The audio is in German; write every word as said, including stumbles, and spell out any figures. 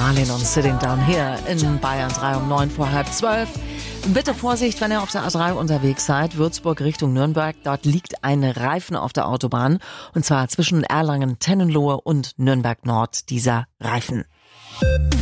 Marlin und Sitting Down Here in Bayern drei um neun vor halb zwölf. Bitte Vorsicht, wenn ihr auf der A drei unterwegs seid, Würzburg Richtung Nürnberg. Dort liegt ein Reifen auf der Autobahn und zwar zwischen Erlangen-Tennenlohe und Nürnberg Nord, dieser Reifen.